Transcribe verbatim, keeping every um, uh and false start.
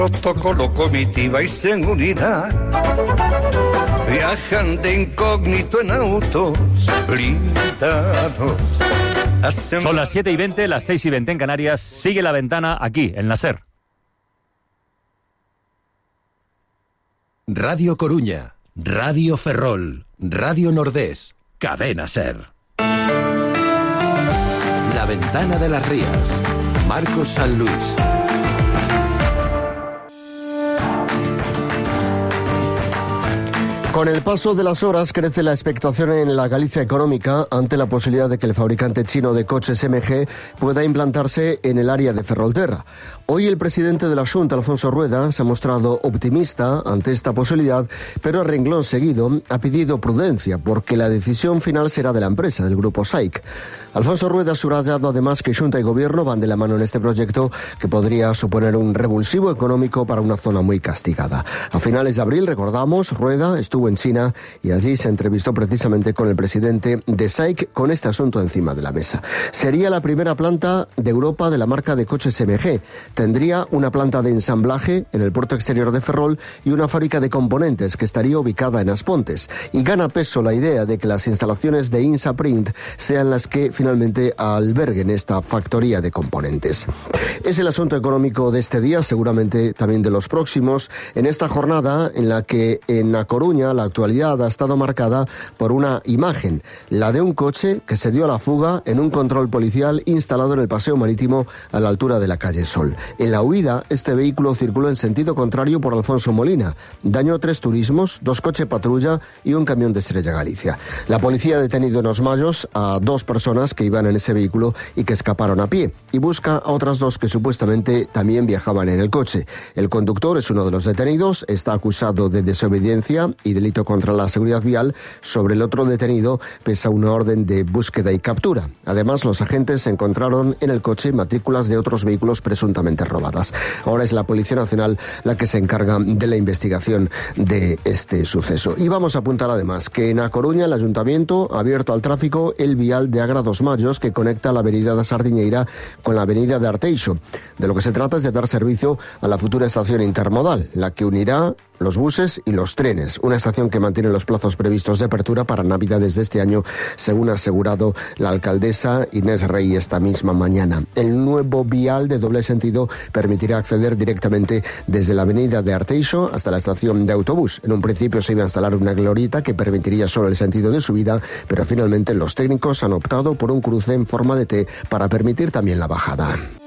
Protocolo, comitiva y seguridad viajan de incógnito en autos blindados. Son las siete y veinte, las seis y veinte en Canarias. Sigue La Ventana aquí, en la SER. Radio Coruña, Radio Ferrol, Radio Nordés, Cadena SER. La Ventana de las Rías, Marcos San Luis. Con el paso de las horas crece la expectación en la Galicia económica ante la posibilidad de que el fabricante chino de coches M G pueda implantarse en el área de Ferrolterra. Hoy el presidente de la Xunta, Alfonso Rueda, se ha mostrado optimista ante esta posibilidad, pero a renglón seguido ha pedido prudencia porque la decisión final será de la empresa, del grupo S A I C. Alfonso Rueda ha subrayado además que Xunta y Gobierno van de la mano en este proyecto que podría suponer un revulsivo económico para una zona muy castigada. A finales de abril, recordamos, Rueda estuvo en China y allí se entrevistó precisamente con el presidente de S A I C con este asunto encima de la mesa. Sería la primera planta de Europa de la marca de coches M G. Tendría una planta de ensamblaje en el puerto exterior de Ferrol y una fábrica de componentes que estaría ubicada en Aspontes. Y gana peso la idea de que las instalaciones de Insaprint sean las que finalmente alberguen esta factoría de componentes. Es el asunto económico de este día, seguramente también de los próximos, en esta jornada en la que en A Coruña la actualidad ha estado marcada por una imagen, la de un coche que se dio a la fuga en un control policial instalado en el paseo marítimo a la altura de la calle Sol. En la huida, este vehículo circuló en sentido contrario por Alfonso Molina. Dañó tres turismos, dos coches patrulla y un camión de Estrella Galicia. La policía ha detenido en Os Mayos a dos personas que iban en ese vehículo y que escaparon a pie, y busca a otras dos que supuestamente también viajaban en el coche. El conductor es uno de los detenidos, está acusado de desobediencia y delito contra la seguridad vial. Sobre el otro detenido pesa una orden de búsqueda y captura. Además, los agentes encontraron en el coche matrículas de otros vehículos presuntamente robadas. Ahora es la Policía Nacional la que se encarga de la investigación de este suceso. Y vamos a apuntar además que en A Coruña el Ayuntamiento ha abierto al tráfico el vial de Agra dos Mayos que conecta la avenida da Sardiñeira con la avenida de Arteixo. De lo que se trata es de dar servicio a la futura estación intermodal, la que unirá los buses y los trenes, una estación que mantiene los plazos previstos de apertura para Navidades de este año, según ha asegurado la alcaldesa Inés Rey esta misma mañana. El nuevo vial de doble sentido permitirá acceder directamente desde la avenida de Arteixo hasta la estación de autobús. En un principio se iba a instalar una glorieta que permitiría solo el sentido de subida, pero finalmente los técnicos han optado por un cruce en forma de T para permitir también la bajada.